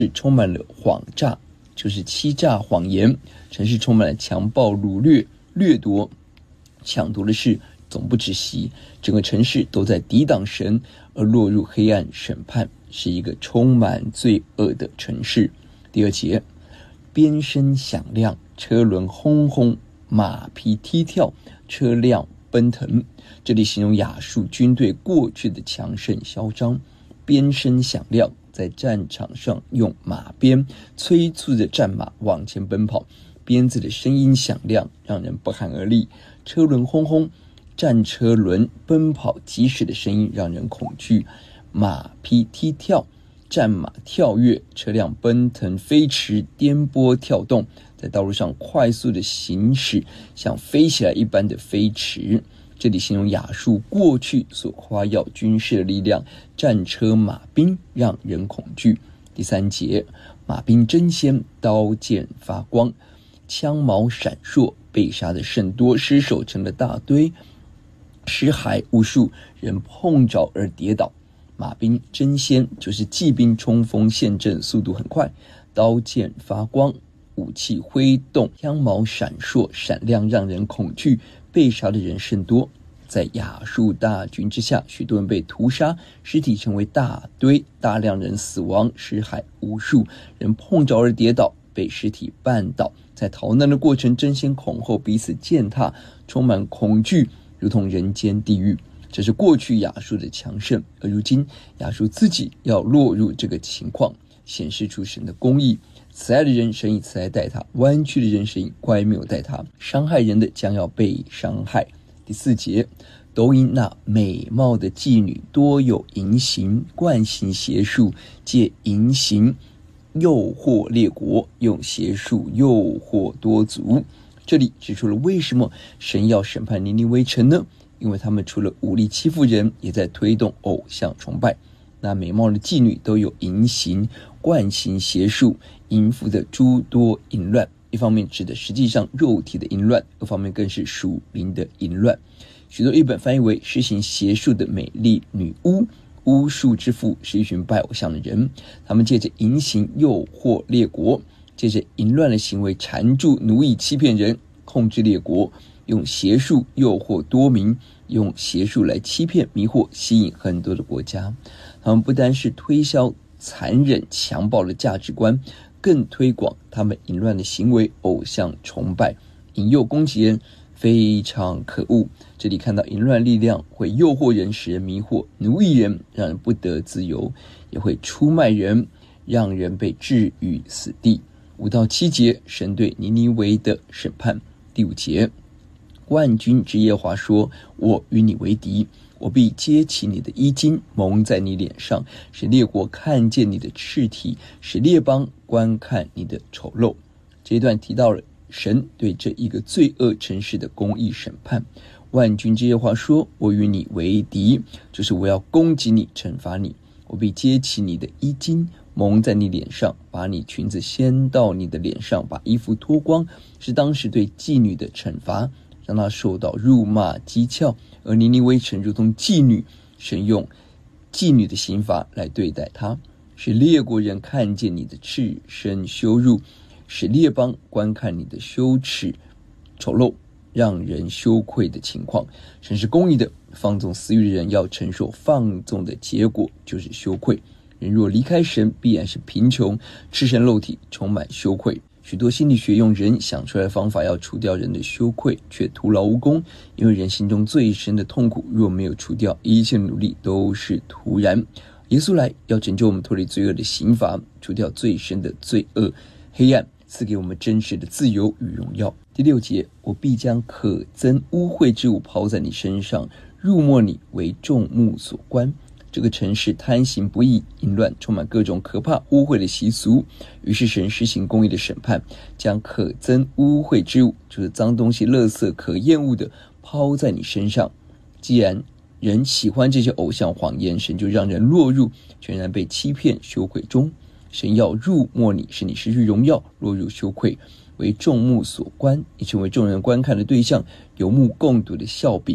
充满了谎诈，就是欺诈谎言。城市充满了强暴、掳掠、掠夺、抢夺的事总不止息，整个城市都在抵挡神，而落入黑暗审判，是一个充满罪恶的城市。第2节，鞭声响亮，车轮轰轰，马匹踢跳，车辆奔腾。这里形容亚述军队过去的强盛嚣张。鞭声响亮，在战场上用马鞭催促着战马往前奔跑，鞭子的声音响亮，让人不寒而栗。车轮轰轰，战车轮奔跑疾驶的声音让人恐惧。马匹踢跳，战马跳跃，车辆奔腾飞驰，颠簸跳动，在道路上快速的行驶，像飞起来一般的飞驰。这里形容亚述过去所夸耀军事的力量，战车马兵让人恐惧。第3节，马兵争先，刀剑发光，枪矛闪烁，被杀的甚多，尸首成了大堆，尸骸无数，人碰着而跌倒。马兵争先，就是骑兵冲锋陷阵，速度很快，刀剑发光，武器挥动，枪矛闪烁，闪亮让人恐惧，被杀的人甚多。在亚述大军之下，许多人被屠杀，尸体成为大堆，大量人死亡，尸骸无数，人碰着而跌倒，被尸体绊倒，在逃难的过程争先恐后，彼此践踏，充满恐惧，如同人间地狱。这是过去亚述的强盛，而如今亚述自己要落入这个情况，显示出神的公义。慈爱的人，神以慈爱待他；弯曲的人，神以乖谬待他。伤害人的将要被伤害。第4节，都因那美貌的妓女多有淫行，惯行邪术，借淫行诱惑列国，用邪术诱惑多族。这里指出了为什么神要审判尼尼微城呢？因为他们除了武力欺负人，也在推动偶像崇拜。那美貌的妓女都有淫行，惯行邪术，淫妇的诸多淫乱，一方面指的实际上肉体的淫乱，二方面更是属灵的淫乱。许多译本翻译为施行邪术的美丽女巫，巫术之父是一群拜偶像的人，他们借着淫行诱惑列国，借着淫乱的行为缠住奴役欺骗人，控制列国，用邪术诱惑多民，用邪术来欺骗迷惑吸引很多的国家。他们不单是推销残忍强暴的价值观，更推广他们淫乱的行为，偶像崇拜，引诱攻击人，非常可恶。这里看到淫乱力量会诱惑人，使人迷惑，奴役人，让人不得自由，也会出卖人，让人被置于死地。5到7节，神对尼尼微的审判。第5节，万军之耶和华说，我与你为敌，我必揭起你的衣襟，蒙在你脸上，使列国看见你的赤体，使列邦观看你的丑陋。这一段提到了神对这一个罪恶城市的公义审判。万军之耶和华说，我与你为敌，就是我要攻击你，惩罚你，我必揭起你的衣襟，蒙在你脸上，把你裙子掀到你的脸上，把衣服脱光，是当时对妓女的惩罚，让她受到辱骂讥诮。而尼尼微城如同妓女，神用妓女的刑罚来对待她，使列国人看见你的赤身羞辱，使列邦观看你的羞耻丑陋，让人羞愧的情况。神是公义的，放纵私欲的人要承受放纵的结果，就是羞愧。人若离开神，必然是贫穷，赤身露体，充满羞愧。许多心理学用人想出来的方法要除掉人的羞愧，却徒劳无功，因为人心中最深的痛苦若没有除掉，一切努力都是徒然。耶稣来要拯救我们脱离罪恶的刑罚，除掉最深的罪恶黑暗，赐给我们真实的自由与荣耀。第6节，我必将可憎污秽之物抛在你身上，辱没你，为众目所观。这个城市贪行不义，淫乱，充满各种可怕污秽的习俗。于是神施行公义的审判，将可憎污秽之物，就是脏东西、垃圾、可厌恶的抛在你身上。既然人喜欢这些偶像谎言，神就让人落入全然被欺骗羞愧中。神要辱没你，使你失去荣耀，落入羞愧，为众目所观，你成为众人观看的对象，有目共睹的笑柄。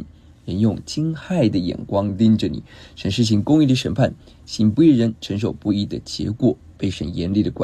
人用惊骇的眼光盯着你。神施行公义的审判，行不义人承受不义的结果，被神严厉的管